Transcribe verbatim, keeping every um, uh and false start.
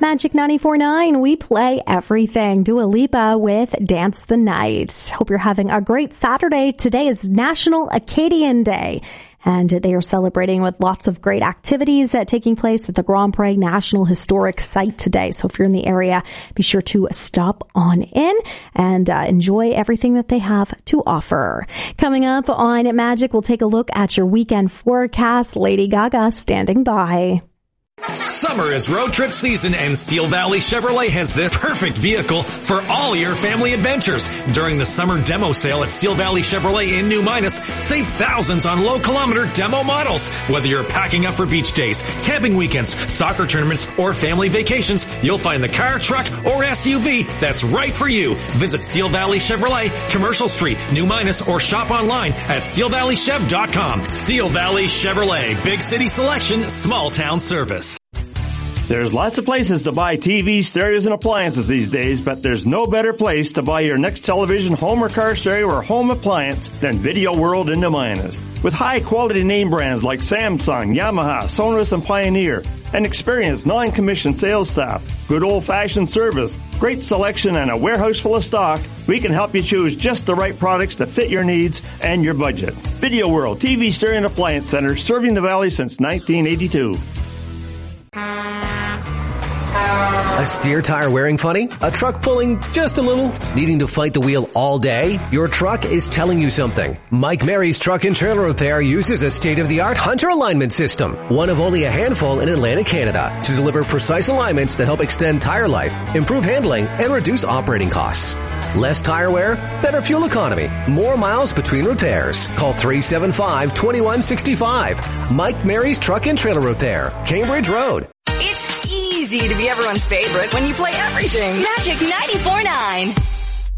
Magic ninety-four point nine, we play everything. Dua Lipa with Dance the Night. Hope you're having a great Saturday. Today is National Acadian Day, and they are celebrating with lots of great activities uh, taking place at the Grand Pré National Historic Site today. So if you're in the area, be sure to stop on in and uh, enjoy everything that they have to offer. Coming up on Magic, we'll take a look at your weekend forecast. Lady Gaga standing by. Summer is road trip season, and Steel Valley Chevrolet has the perfect vehicle for all your family adventures. During the summer demo sale at Steel Valley Chevrolet in New Minas, save thousands on low kilometer demo models. Whether you're packing up for beach days, camping weekends, soccer tournaments, or family vacations, you'll find the car, truck, or S U V that's right for you. Visit Steel Valley Chevrolet, Commercial Street, New Minas, or shop online at steel valley chev dot com. Steel Valley Chevrolet, big city selection, small town service. There's lots of places to buy T Vs, stereos, and appliances these days, but there's no better place to buy your next television, home or car stereo, or home appliance than Video World in New Minas. With high-quality name brands like Samsung, Yamaha, Sonos, and Pioneer, an experienced non-commissioned sales staff, good old-fashioned service, great selection, and a warehouse full of stock, we can help you choose just the right products to fit your needs and your budget. Video World T V, stereo, and appliance center, serving the Valley since nineteen eighty-two. A steer tire wearing funny? A truck pulling just a little? Needing to fight the wheel all day? Your truck is telling you something. Mike Mary's Truck and Trailer Repair uses a state-of-the-art Hunter alignment system, one of only a handful in Atlantic Canada, to deliver precise alignments that help extend tire life, improve handling, and reduce operating costs. Less tire wear, better fuel economy, more miles between repairs. Call three seven five, two one six five. Mike Mary's Truck and Trailer Repair, Cambridge Road. It's easy to be everyone's favorite when you play everything. Magic ninety-four point nine.